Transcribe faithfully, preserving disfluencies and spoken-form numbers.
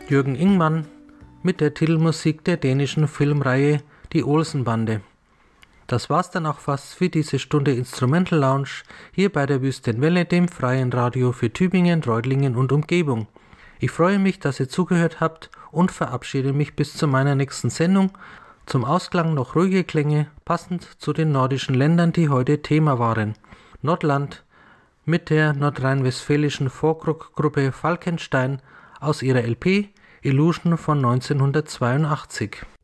Jürgen Ingmann mit der Titelmusik der dänischen Filmreihe Die Olsenbande. Das war's dann auch fast für diese Stunde Instrumental Lounge hier bei der Wüstenwelle, dem freien Radio für Tübingen, Reutlingen und Umgebung. Ich freue mich, dass ihr zugehört habt und verabschiede mich bis zu meiner nächsten Sendung. Zum Ausklang noch ruhige Klänge, passend zu den nordischen Ländern, die heute Thema waren. Nordland mit der nordrhein-westfälischen Folkrock-Gruppe Falkenstein aus ihrer L P Illusion von neunzehnhundertzweiundachtzig.